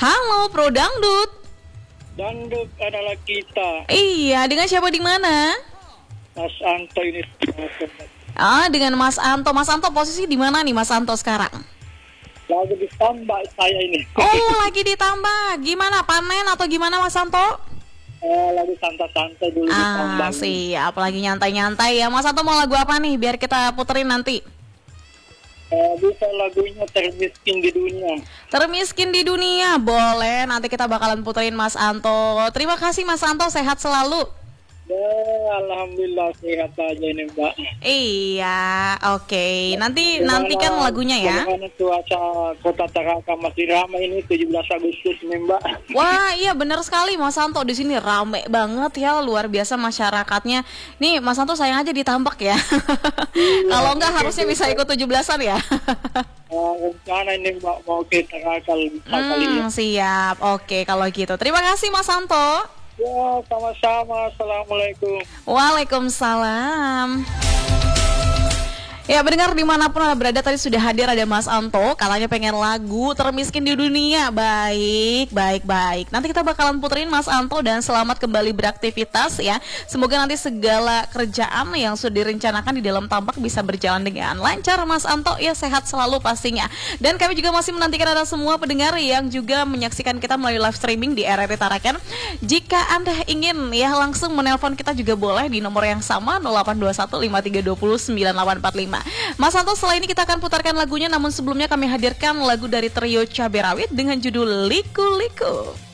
Halo Pro Dangdut. Dangdut adalah kita. Iya, dengan siapa di mana? Mas Anto ini. Dengan Mas Anto. Mas Anto posisi di mana nih Mas Anto sekarang? Lagi ditambah saya ini. Oh, lagi ditambah. Gimana, panen atau gimana Mas Anto? Lagi santai-santai dulu ditambah. Siap, lagi nyantai-nyantai ya. Mas Anto mau lagu apa nih biar kita puterin nanti? Bisa lagunya Termiskin di Dunia. Termiskin di Dunia, boleh. Nanti kita bakalan puterin Mas Anto. Terima kasih Mas Anto, sehat selalu. Alhamdulillah sehat aja ini Mbak. Iya, oke. Nantikan lagunya ya. Bagaimana cuaca Kota Tarakan masih ramai ini 17 Agustus nih Mbak. Wah, iya benar sekali Mas Anto, di sini rame banget ya, luar biasa masyarakatnya. Nih Mas Anto sayang aja ditambak ya. Kalau enggak harusnya bisa ikut 17-an ya. Rencana ini Mbak mau ke Tarakan kali ya. Siap. Oke, kalau gitu. Terima kasih Mas Anto. Ya, sama-sama. Assalamualaikum. Waalaikumsalam. Ya, pendengar dimanapun Anda berada, tadi sudah hadir ada Mas Anto, katanya pengen lagu Termiskin di Dunia. Baik. Nanti kita bakalan puterin Mas Anto dan selamat kembali beraktivitas ya. Semoga nanti segala kerjaan yang sudah direncanakan di dalam tambak bisa berjalan dengan lancar Mas Anto ya, sehat selalu pastinya. Dan kami juga masih menantikan Anda semua pendengar yang juga menyaksikan kita melalui live streaming di RRI Tarakan. Jika Anda ingin ya langsung menelpon kita juga boleh di nomor yang sama 0821 5320 9845. Mas Santo, setelah ini kita akan putarkan lagunya, namun sebelumnya kami hadirkan lagu dari trio Cabai Rawit dengan judul Liku Liku.